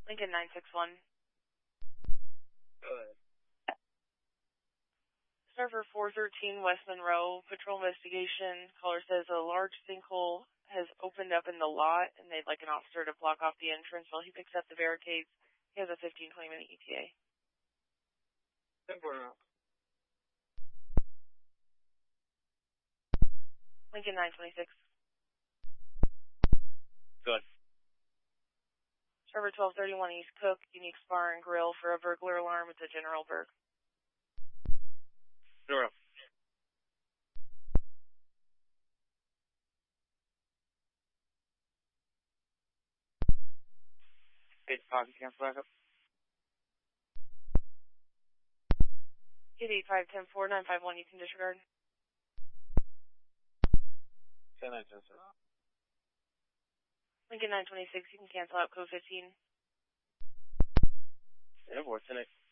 Lincoln 961. Go ahead. Server 413 West Monroe, patrol investigation. Caller says a large sinkhole has opened up in the lot, and they'd like an officer to block off the entrance while he picks up the barricades. He has a 15-20 minute ETA. 10-4 now. Lincoln 926. Good. Server 1231 East Cook, unique bar and grill for a burglar alarm. It's a General Berg. 0. Hey, Pocket, cancel back up. Hit 85104-951, you can disregard. 10-9, sir. Lincoln 926, you can cancel out code 15. Yeah, 10-8.